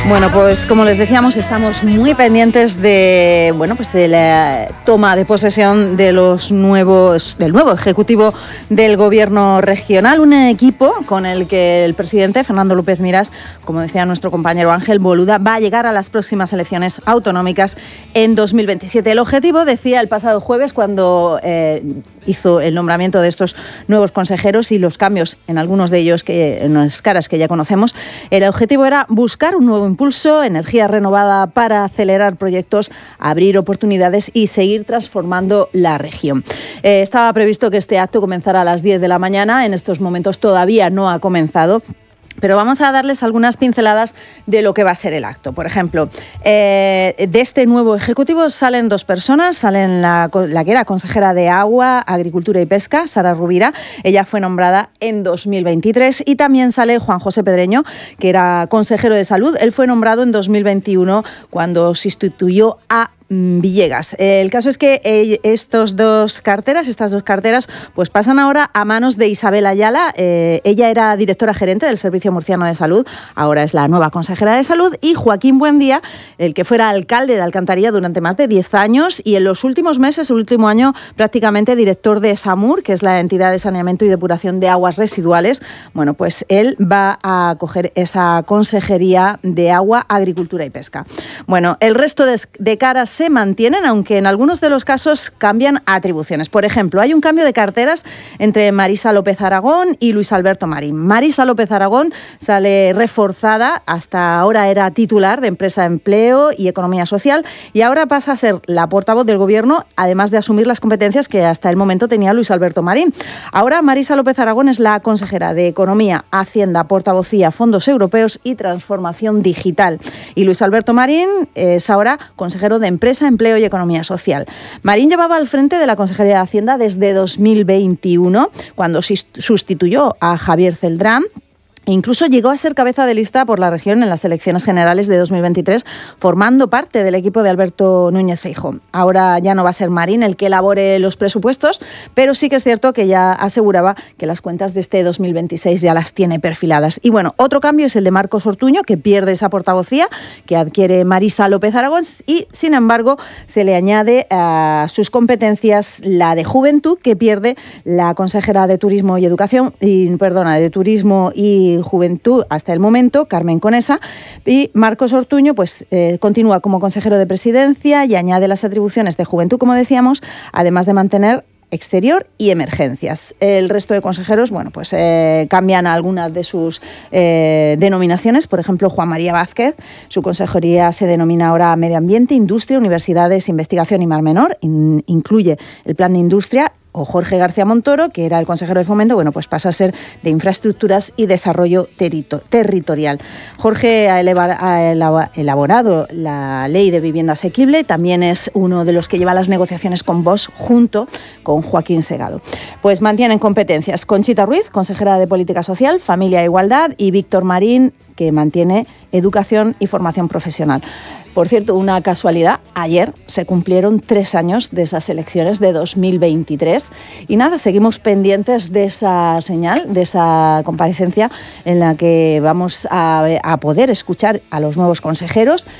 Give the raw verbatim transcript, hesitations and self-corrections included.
Bueno, pues como les decíamos, estamos muy pendientes de, bueno, pues de la toma de posesión de los nuevos, del nuevo ejecutivo del gobierno regional, un equipo con el que el presidente Fernando López Miras, como decía nuestro compañero Ángel Boluda, va a llegar a las próximas elecciones autonómicas en dos mil veintisiete. El objetivo, decía el pasado jueves cuando eh, hizo el nombramiento de estos nuevos consejeros y los cambios en algunos de ellos, que en las caras que ya conocemos, el objetivo era buscar un nuevo impulso, energía renovada para acelerar proyectos, abrir oportunidades y seguir transformando la región. Eh, estaba previsto que este acto comenzara a las diez de la mañana, en estos momentos todavía no ha comenzado. Pero vamos a darles algunas pinceladas de lo que va a ser el acto. Por ejemplo, eh, de este nuevo ejecutivo salen dos personas. Salen la, la que era consejera de Agua, Agricultura y Pesca, Sara Rubira. Ella fue nombrada en dos mil veintitrés. Y también sale Juan José Pedreño, que era consejero de Salud. Él fue nombrado en dos mil veintiuno cuando sustituyó a Villegas. El caso es que estos dos carteras, estas dos carteras, pues pasan ahora a manos de Isabel Ayala. Eh, ella era directora gerente del Servicio Murciano de Salud, ahora es la nueva consejera de Salud, y Joaquín Buendía, el que fuera alcalde de Alcantarilla durante más de diez años y en los últimos meses, el último año, prácticamente director de SAMUR, que es la entidad de saneamiento y depuración de aguas residuales. Bueno, pues él va a coger esa consejería de Agua, Agricultura y Pesca. Bueno, el resto de, de caras se mantienen, aunque en algunos de los casos cambian atribuciones. Por ejemplo, hay un cambio de carteras entre Marisa López Aragón y Luis Alberto Marín. Marisa López Aragón sale reforzada, hasta ahora era titular de Empresa, Empleo y Economía Social, y ahora pasa a ser la portavoz del Gobierno, además de asumir las competencias que hasta el momento tenía Luis Alberto Marín. Ahora Marisa López Aragón es la consejera de Economía, Hacienda, Portavocía, Fondos Europeos y Transformación Digital. Y Luis Alberto Marín es ahora consejero de Empresa, Empresa, Empleo y Economía Social. Marín llevaba al frente de la Consejería de Hacienda desde dos mil veintiuno, cuando sustituyó a Javier Celdrán. Incluso llegó a ser cabeza de lista por la región en las elecciones generales de dos mil veintitrés, formando parte del equipo de Alberto Núñez Feijóo. Ahora ya no va a ser Marín el que elabore los presupuestos, pero sí que es cierto que ya aseguraba que las cuentas de este dos mil veintiséis ya las tiene perfiladas. Y bueno, otro cambio es el de Marcos Ortuño, que pierde esa portavocía que adquiere Marisa López Aragón, y sin embargo se le añade a sus competencias la de Juventud, que pierde la consejera de Turismo y Educación, y, perdona, de Turismo y Juventud hasta el momento, Carmen Conesa, y Marcos Ortuño pues eh, continúa como consejero de Presidencia y añade las atribuciones de Juventud, como decíamos, además de mantener Exterior y Emergencias. El resto de consejeros, bueno, pues eh, cambian algunas de sus eh, denominaciones. Por ejemplo, Juan María Vázquez, su consejería se denomina ahora Medio Ambiente, Industria, Universidades, Investigación y Mar Menor, in, incluye el Plan de Industria. O Jorge García Montoro, que era el consejero de Fomento, bueno, pues pasa a ser de Infraestructuras y Desarrollo terito- Territorial. Jorge ha, elevar, ha elaborado la Ley de Vivienda Asequible, también es uno de los que lleva las negociaciones con Vox junto con Joaquín Segado. Pues mantienen competencias Conchita Ruiz, consejera de Política Social, Familia e Igualdad, y Víctor Marín, que mantiene Educación y Formación Profesional. Por cierto, una casualidad, ayer se cumplieron tres años de esas elecciones de dos mil veintitrés y nada, seguimos pendientes de esa señal, de esa comparecencia en la que vamos a, a poder escuchar a los nuevos consejeros.